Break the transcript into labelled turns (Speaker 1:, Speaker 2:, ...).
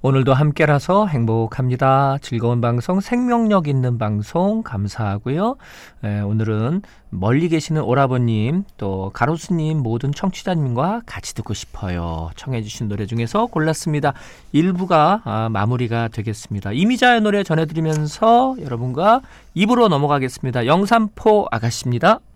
Speaker 1: 오늘도 함께라서 행복합니다. 즐거운 방송, 생명력 있는 방송 감사하고요. 오늘은 멀리 계시는 오라버님, 또 가로수님 모든 청취자님과 같이 듣고 싶어요. 청해 주신 노래 중에서 골랐습니다. 1부가 마무리가 되겠습니다. 이미자의 노래 전해드리면서 여러분과 2부로 넘어가겠습니다. 영산포 아가씨입니다.